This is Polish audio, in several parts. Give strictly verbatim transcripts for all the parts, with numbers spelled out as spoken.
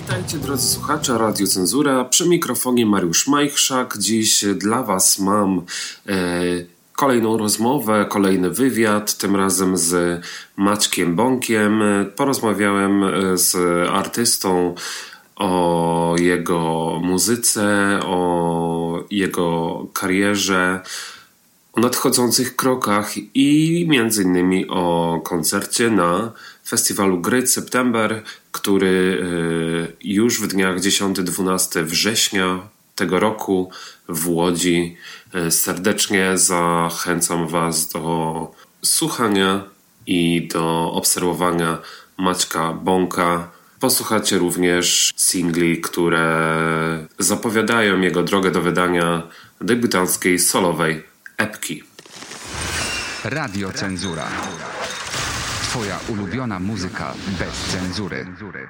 Witajcie drodzy słuchacze Radio Cenzura, przy mikrofonie Mariusz Majchrzak. Dziś dla Was mam e, kolejną rozmowę, kolejny wywiad, tym razem z Maćkiem Bąkiem. Porozmawiałem z artystą o jego muzyce, o jego karierze, o nadchodzących krokach i między innymi o koncercie na festiwalu Great September, który już w dniach dziesiątego do dwunastego września tego roku w Łodzi. Serdecznie zachęcam Was do słuchania i do obserwowania Maćka Bąka. Posłuchacie również singli, które zapowiadają jego drogę do wydania debiutanckiej solowej epki. Radio Cenzura. Twoja ulubiona muzyka bez cenzury.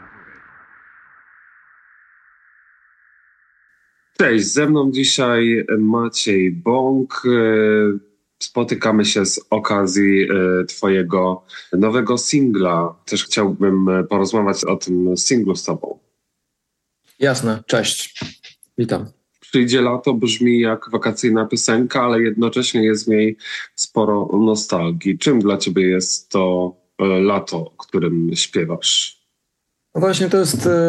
Cześć, ze mną dzisiaj Maciej Bąk. Spotykamy się z okazji Twojego nowego singla. Też chciałbym porozmawiać o tym singlu z Tobą. Jasne, cześć. Witam. Przyjdzie lato brzmi jak wakacyjna piosenka, ale jednocześnie jest w niej sporo nostalgii. Czym dla Ciebie jest to lato, o którym śpiewasz? No właśnie to jest y,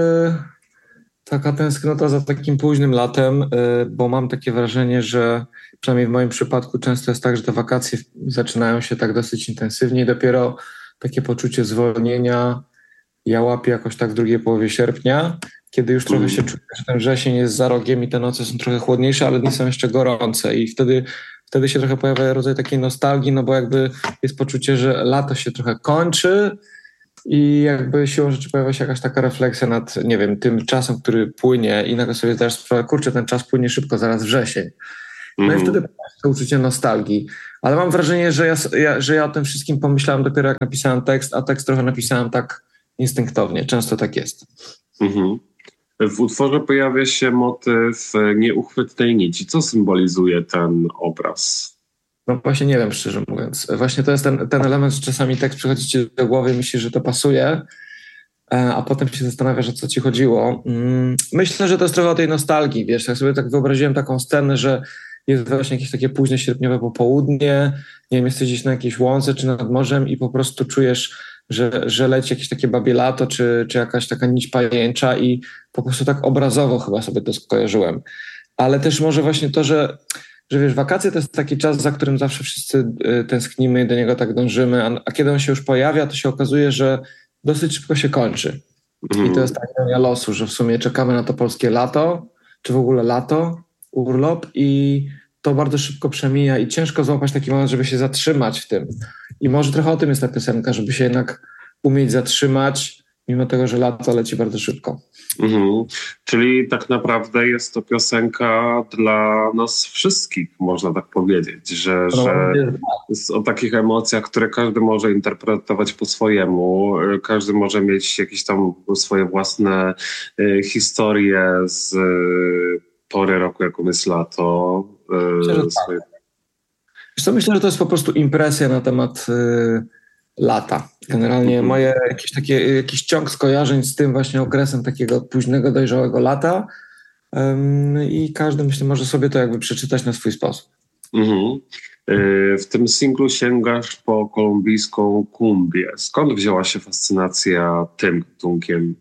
taka tęsknota za takim późnym latem, y, bo mam takie wrażenie, że przynajmniej w moim przypadku często jest tak, że te wakacje zaczynają się tak dosyć intensywnie i dopiero takie poczucie zwolnienia ja łapię jakoś tak w drugiej połowie sierpnia, kiedy już trochę się czuję, że ten wrzesień jest za rogiem i te noce są trochę chłodniejsze, ale nie są jeszcze gorące i wtedy, wtedy się trochę pojawia rodzaj takiej nostalgii, no bo jakby jest poczucie, że lato się trochę kończy i jakby siłą rzeczy pojawia się jakaś taka refleksja nad, nie wiem, tym czasem, który płynie i nagle sobie zdajesz sprawę, kurczę, ten czas płynie szybko, zaraz wrzesień. No mm. i wtedy pojawia się to uczucie nostalgii. Ale mam wrażenie, że ja, ja, że ja o tym wszystkim pomyślałem dopiero jak napisałem tekst, a tekst trochę napisałem tak instynktownie. Często tak jest. Mhm. W utworze pojawia się motyw nieuchwytnej nici. Co symbolizuje ten obraz? No właśnie nie wiem, szczerze mówiąc. Właśnie to jest ten, ten element, że czasami tekst przychodzi ci do głowy, myślisz, że to pasuje, a potem się zastanawiasz, o co ci chodziło. Myślę, że to jest trochę o tej nostalgii, wiesz, tak sobie tak wyobraziłem taką scenę, że jest właśnie jakieś takie późne sierpniowe popołudnie, nie wiem, jesteś gdzieś na jakiejś łące czy nad morzem i po prostu czujesz, że, że leci jakieś takie babie lato, czy, czy jakaś taka nić pajęcza i po prostu tak obrazowo chyba sobie to skojarzyłem. Ale też może właśnie to, że, że wiesz, wakacje to jest taki czas, za którym zawsze wszyscy tęsknimy i do niego tak dążymy, a, a kiedy on się już pojawia, to się okazuje, że dosyć szybko się kończy. Mm. I to jest ta ironia losu, że w sumie czekamy na to polskie lato, czy w ogóle lato, urlop i to bardzo szybko przemija i ciężko złapać taki moment, żeby się zatrzymać w tym. I może trochę o tym jest ta piosenka, żeby się jednak umieć zatrzymać, mimo tego, że lato leci bardzo szybko. Mhm. Czyli tak naprawdę jest to piosenka dla nas wszystkich, można tak powiedzieć, że, no, że jest o takich emocjach, które każdy może interpretować po swojemu, każdy może mieć jakieś tam swoje własne y, historie z y, pory roku, jaką jest lato. Myślę, że tak. Wiesz co, myślę, że to jest po prostu impresja na temat y, lata. Generalnie mm-hmm. moje jakieś takie, jakiś ciąg skojarzeń z tym właśnie okresem takiego późnego, dojrzałego lata um, i każdy, myślę, może sobie to jakby przeczytać na swój sposób. Mm-hmm. Y, w tym singlu sięgasz po kolumbijską kumbię. Skąd wzięła się fascynacja tym gatunkiem?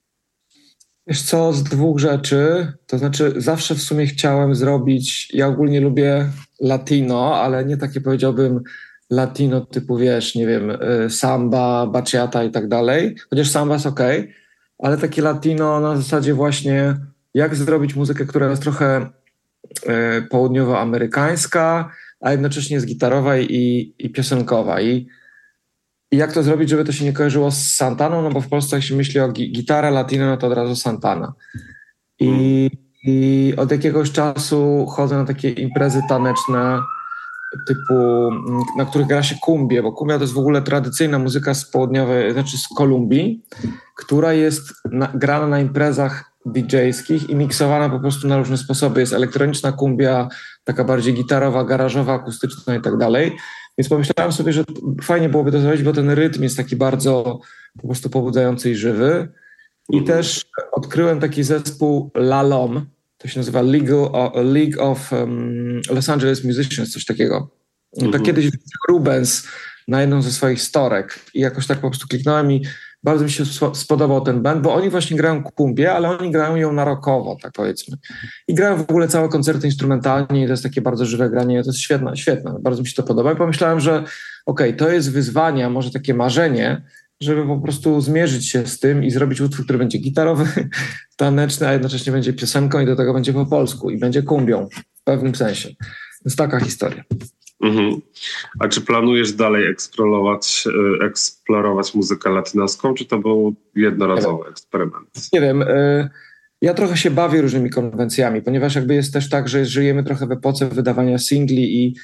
Wiesz co, z dwóch rzeczy, to znaczy zawsze w sumie chciałem zrobić, ja ogólnie lubię latino, ale nie takie powiedziałbym latino typu, wiesz, nie wiem, samba, bachata i tak dalej, chociaż samba jest okej, okay, ale takie latino na zasadzie właśnie jak zrobić muzykę, która jest trochę y, południowoamerykańska, a jednocześnie jest gitarowa i, i piosenkowa i I jak to zrobić, żeby to się nie kojarzyło z Santaną? No bo w Polsce jak się myśli o gi- gitara latino, no to od razu Santana. I, I od jakiegoś czasu chodzę na takie imprezy taneczne typu, na których gra się kumbię, bo kumbia to jest w ogóle tradycyjna muzyka z południowej, znaczy z Kolumbii, która jest na, grana na imprezach didżejskich i miksowana po prostu na różne sposoby. Jest elektroniczna kumbia, taka bardziej gitarowa, garażowa, akustyczna i tak dalej. Więc pomyślałem sobie, że fajnie byłoby to zrobić, bo ten rytm jest taki bardzo po prostu pobudzający i żywy. I też odkryłem taki zespół La L O M, to się nazywa Legal, League of um, Los Angeles Musicians, coś takiego. Mm-hmm. To kiedyś Rubens na jedną ze swoich storek i jakoś tak po prostu kliknąłem i bardzo mi się spodobał ten band, bo oni właśnie grają kumbię, ale oni grają ją na rockowo, tak powiedzmy. I grają w ogóle całe koncerty instrumentalnie i to jest takie bardzo żywe granie, to jest świetne, świetne, bardzo mi się to podoba i pomyślałem, że okej, okay, to jest wyzwanie, a może takie marzenie, żeby po prostu zmierzyć się z tym i zrobić utwór, który będzie gitarowy, taneczny, a jednocześnie będzie piosenką i do tego będzie po polsku i będzie kumbią w pewnym sensie. Więc taka historia. Mhm. A czy planujesz dalej eksplorować, eksplorować muzykę latynoską, czy to był jednorazowy eksperyment? Nie wiem. Ja trochę się bawię różnymi konwencjami, ponieważ jakby jest też tak, że żyjemy trochę w epoce wydawania singli i,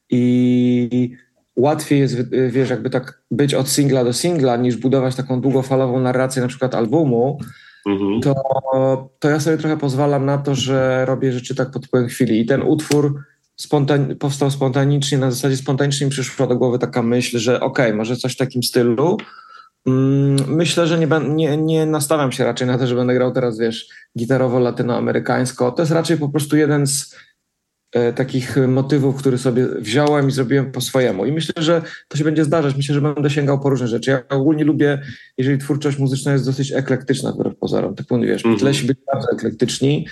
i łatwiej jest, wiesz, jakby tak być od singla do singla, niż budować taką długofalową narrację na przykład albumu, mhm. to, to ja sobie trochę pozwalam na to, że robię rzeczy tak pod wpływem chwili. I ten utwór Spontan- powstał spontanicznie, na zasadzie spontanicznie mi przyszła do głowy taka myśl, że okej, okay, może coś w takim stylu. Myślę, że nie, nie, nie nastawiam się raczej na to, że będę grał teraz, wiesz, gitarowo-latynoamerykańsko. To jest raczej po prostu jeden z e, takich motywów, który sobie wziąłem i zrobiłem po swojemu. I myślę, że to się będzie zdarzać. Myślę, że będę sięgał po różne rzeczy. Ja ogólnie lubię, jeżeli twórczość muzyczna jest dosyć eklektyczna, wbrew pozorom. Typu, wiesz, mm-hmm. tlesi być bardzo eklektyczni,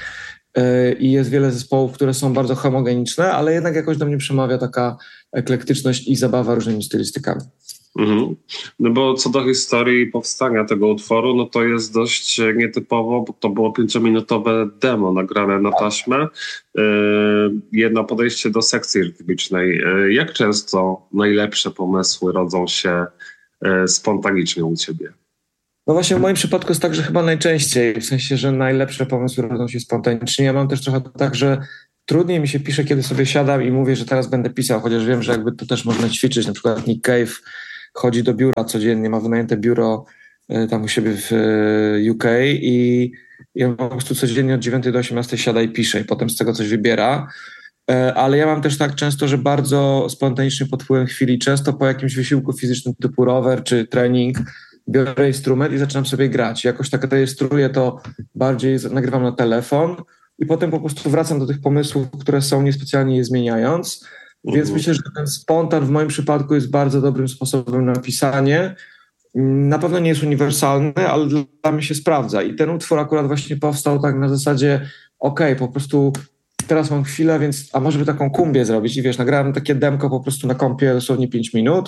i jest wiele zespołów, które są bardzo homogeniczne, ale jednak jakoś do mnie przemawia taka eklektyczność i zabawa różnymi stylistykami. Mhm. No bo co do historii powstania tego utworu, no to jest dość nietypowo, bo to było pięciominutowe demo nagrane na taśmę. Yy, jedno podejście do sekcji rytmicznej. Yy, jak często najlepsze pomysły rodzą się yy, spontanicznie u ciebie? No właśnie w moim przypadku jest tak, że chyba najczęściej, w sensie, że najlepsze pomysły rodzą się spontanicznie. Ja mam też trochę tak, że trudniej mi się pisze, kiedy sobie siadam i mówię, że teraz będę pisał, chociaż wiem, że jakby to też można ćwiczyć. Na przykład Nick Cave chodzi do biura codziennie, ma wynajęte biuro tam u siebie w U K i ja po prostu codziennie od dziewiątej do osiemnastej siada i pisze i potem z tego coś wybiera. Ale ja mam też tak często, że bardzo spontanicznie pod wpływem chwili, często po jakimś wysiłku fizycznym typu rower czy trening, biorę instrument i zaczynam sobie grać. Jakoś tak rejestruję to bardziej, nagrywam na telefon i potem po prostu wracam do tych pomysłów, które są, niespecjalnie je zmieniając. Więc myślę, że ten spontan w moim przypadku jest bardzo dobrym sposobem na pisanie. Na pewno nie jest uniwersalny, ale dla mnie się sprawdza. I ten utwór akurat właśnie powstał tak na zasadzie okej, okay, po prostu teraz mam chwilę, więc a może by taką kumbię zrobić. I wiesz, nagrałem takie demko po prostu na kompie dosłownie pięć minut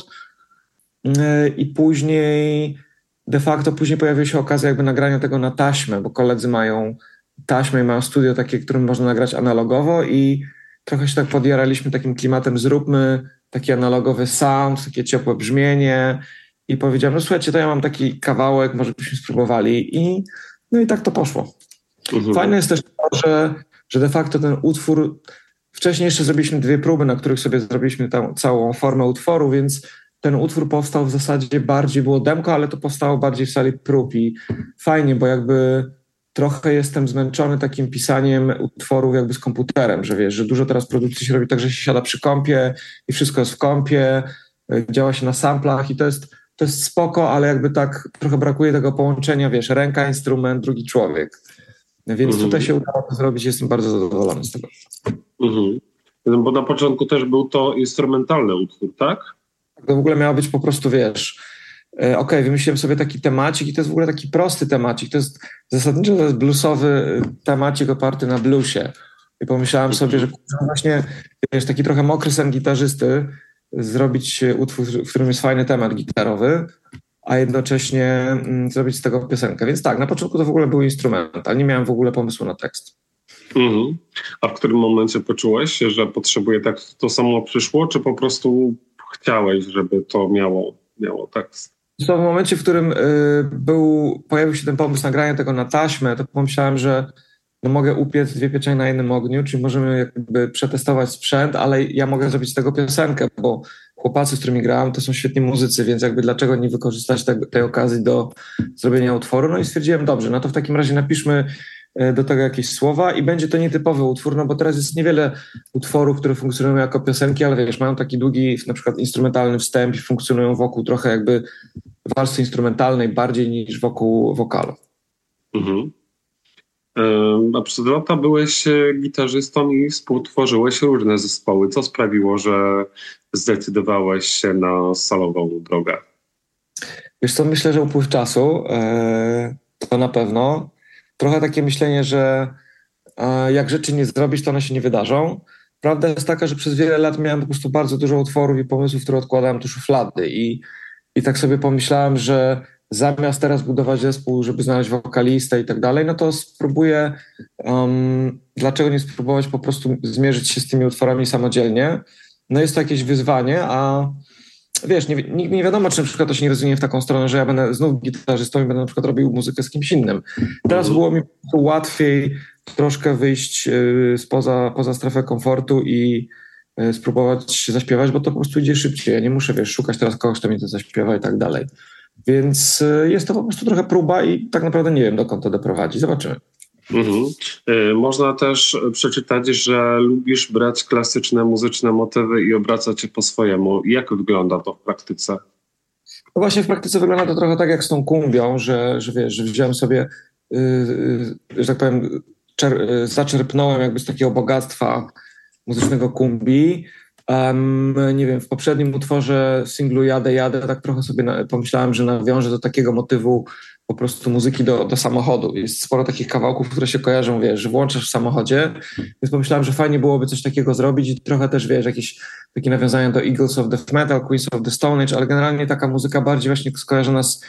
i później de facto później pojawiła się okazja jakby nagrania tego na taśmę, bo koledzy mają taśmę i mają studio takie, którym można nagrać analogowo i trochę się tak podjaraliśmy takim klimatem, zróbmy taki analogowy sound, takie ciepłe brzmienie i powiedziałem, no słuchajcie, to ja mam taki kawałek, może byśmy spróbowali i no i tak to poszło. Mhm. Fajne jest też to, że, że de facto ten utwór, wcześniej jeszcze zrobiliśmy dwie próby, na których sobie zrobiliśmy tam całą formę utworu, więc ten utwór powstał w zasadzie bardziej, było demko, ale to powstało bardziej w sali prób i fajnie, bo jakby trochę jestem zmęczony takim pisaniem utworów jakby z komputerem, że wiesz, że dużo teraz produkcji się robi tak, że się siada przy kompie i wszystko jest w kompie, działa się na samplach i to jest, to jest spoko, ale jakby tak trochę brakuje tego połączenia, wiesz, ręka, instrument, drugi człowiek. Więc mhm. tutaj się udało to zrobić, jestem bardzo zadowolony z tego. Mhm. Bo na początku też był to instrumentalny utwór, tak? To w ogóle miało być po prostu, wiesz, okej, okay, wymyśliłem sobie taki temacik i to jest w ogóle taki prosty temacik. To jest zasadniczo to jest bluesowy temacik oparty na bluesie. I pomyślałem sobie, że właśnie, wiesz, taki trochę mokry sen gitarzysty, zrobić utwór, w którym jest fajny temat gitarowy, a jednocześnie mm, zrobić z tego piosenkę. Więc tak, na początku to w ogóle był instrument, ale nie miałem w ogóle pomysłu na tekst. Mhm. A w którym momencie poczułeś, że potrzebuje tak, to samo przyszło, czy po prostu chciałeś, żeby to miało, miało tekst? To w momencie, w którym y, był, pojawił się ten pomysł nagrania tego na taśmę, to pomyślałem, że no mogę upiec dwie pieczenie na jednym ogniu, czyli możemy jakby przetestować sprzęt, ale ja mogę zrobić z tego piosenkę, bo chłopacy, z którymi grałem, to są świetni muzycy, więc jakby dlaczego nie wykorzystać te, tej okazji do zrobienia utworu? No i stwierdziłem, dobrze, no to w takim razie napiszmy do tego jakieś słowa i będzie to nietypowy utwór, no bo teraz jest niewiele utworów, które funkcjonują jako piosenki, ale wiesz, mają taki długi na przykład instrumentalny wstęp i funkcjonują wokół trochę jakby warstwy instrumentalnej bardziej niż wokół wokalu. Mhm. A przez lata byłeś gitarzystą i współtworzyłeś różne zespoły. Co sprawiło, że zdecydowałeś się na solową drogę? Wiesz co, myślę, że upływ czasu, e, to na pewno. Trochę takie myślenie, że e, jak rzeczy nie zrobisz, to one się nie wydarzą. Prawda jest taka, że przez wiele lat miałem po prostu bardzo dużo utworów i pomysłów, które odkładałem do szuflady i, i tak sobie pomyślałem, że zamiast teraz budować zespół, żeby znaleźć wokalistę i tak dalej, no to spróbuję, um, dlaczego nie spróbować po prostu zmierzyć się z tymi utworami samodzielnie. No jest to jakieś wyzwanie, a wiesz, nie, nie, nie wiadomo, czy na przykład to się nie rozwinie w taką stronę, że ja będę znów gitarzystą i będę na przykład robił muzykę z kimś innym. Teraz było mi łatwiej troszkę wyjść y, spoza poza strefę komfortu i y, spróbować zaśpiewać, bo to po prostu idzie szybciej. Ja nie muszę, wiesz, szukać teraz kogoś, kto mi to zaśpiewa i tak dalej. Więc y, jest to po prostu trochę próba i tak naprawdę nie wiem, dokąd to doprowadzi. Zobaczymy. Mhm. Y, można też przeczytać, że lubisz brać klasyczne muzyczne motywy i obracać je po swojemu. Jak wygląda to w praktyce? No właśnie w praktyce wygląda to trochę tak jak z tą kumbią, że, że wiesz, że wziąłem sobie, yy, yy, że tak powiem, czer- yy, zaczerpnąłem jakby z takiego bogactwa muzycznego kumbi. Um, nie wiem, w poprzednim utworze singlu Jadę, Jadę, tak trochę sobie na, pomyślałem, że nawiążę do takiego motywu po prostu muzyki do, do samochodu. Jest sporo takich kawałków, które się kojarzą, wiesz, że włączasz w samochodzie, więc pomyślałem, że fajnie byłoby coś takiego zrobić i trochę też, wiesz, jakieś takie nawiązania do Eagles of Death Metal, Queens of the Stone Age, ale generalnie taka muzyka bardziej właśnie skojarzona z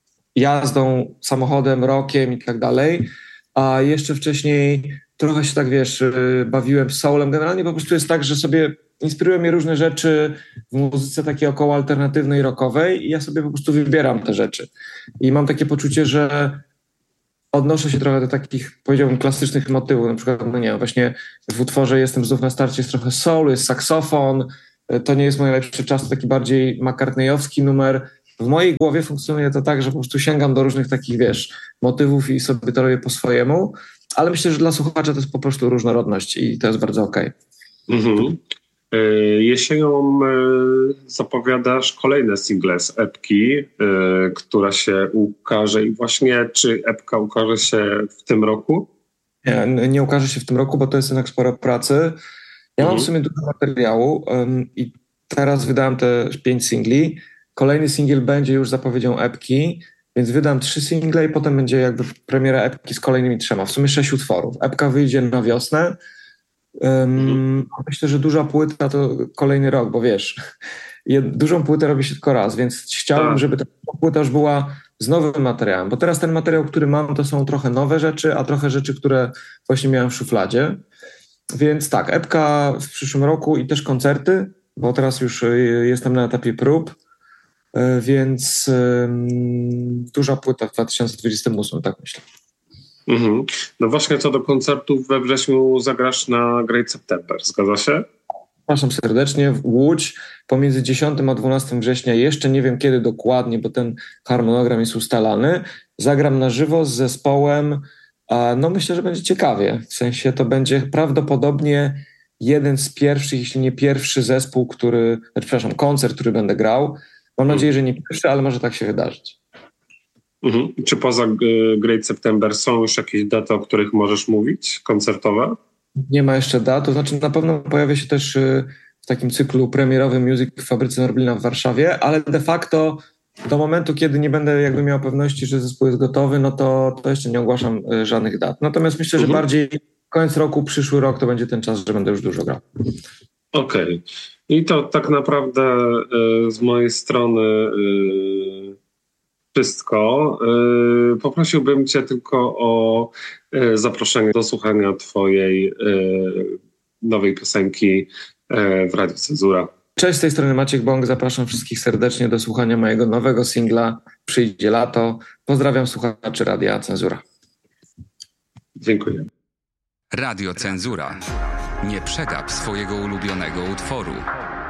jazdą, samochodem, rockiem i tak dalej. A jeszcze wcześniej trochę się tak, wiesz, bawiłem soulem. Generalnie po prostu jest tak, że sobie inspirują mnie różne rzeczy w muzyce takiej około alternatywnej, rockowej i ja sobie po prostu wybieram te rzeczy. I mam takie poczucie, że odnoszę się trochę do takich, powiedziałbym, klasycznych motywów. Na przykład, no nie wiem, właśnie w utworze Jestem znów na starcie jest trochę soul, jest saksofon. To nie jest mój najlepszy czas, to taki bardziej McCartneyowski numer. W mojej głowie funkcjonuje to tak, że po prostu sięgam do różnych takich, wiesz, motywów i sobie to robię po swojemu. Ale myślę, że dla słuchacza to jest po prostu różnorodność i to jest bardzo okej. Mhm. Jesienią zapowiadasz kolejne single z epki, która się ukaże i właśnie czy epka ukaże się w tym roku? Nie, nie ukaże się w tym roku, bo to jest jednak sporo pracy. Ja mhm. mam w sumie dużo materiału um, i teraz wydałem te pięć singli. Kolejny singiel będzie już zapowiedzią epki, więc wydam trzy single i potem będzie jakby premiera epki z kolejnymi trzema. W sumie sześć utworów. Epka wyjdzie na wiosnę. Um, myślę, że duża płyta to kolejny rok, bo wiesz, dużą płytę robi się tylko raz, więc chciałem, tak. żeby ta płyta już była z nowym materiałem, bo teraz ten materiał, który mam, to są trochę nowe rzeczy, a trochę rzeczy, które właśnie miałem w szufladzie. Więc tak, epka w przyszłym roku i też koncerty, bo teraz już jestem na etapie prób, więc um, duża płyta w dwa tysiące dwudziestym ósmym, tak myślę. Mhm. No właśnie co do koncertów we wrześniu zagrasz na Great September, zgadza się? Zapraszam serdecznie w Łódź pomiędzy dziesiątym a dwunastym września. Jeszcze nie wiem kiedy dokładnie, bo ten harmonogram jest ustalany. Zagram na żywo z zespołem. No myślę, że będzie ciekawie. W sensie to będzie prawdopodobnie jeden z pierwszych, jeśli nie pierwszy zespół, który, przepraszam, koncert, który będę grał. Mam nadzieję, że nie pierwszy, ale może tak się wydarzyć. Mhm. Czy poza Great September są już jakieś daty, o których możesz mówić, koncertowe? Nie ma jeszcze dat, to znaczy na pewno pojawia się też w takim cyklu premierowym Music w Fabryce Norblina w Warszawie, ale de facto do momentu, kiedy nie będę jakby miał pewności, że zespół jest gotowy, no to, to jeszcze nie ogłaszam żadnych dat. Natomiast myślę, że mhm. bardziej koniec roku, przyszły rok to będzie ten czas, że będę już dużo grał. Okej. Okay. I to tak naprawdę y, z mojej strony y, wszystko. Y, poprosiłbym cię tylko o y, zaproszenie do słuchania twojej y, nowej piosenki y, w Radiu Cenzura. Cześć, z tej strony Maciek Bąk. Zapraszam wszystkich serdecznie do słuchania mojego nowego singla Przyjdzie lato. Pozdrawiam słuchaczy Radia Cenzura. Dziękuję. Radio Cenzura. Nie przegap swojego ulubionego utworu.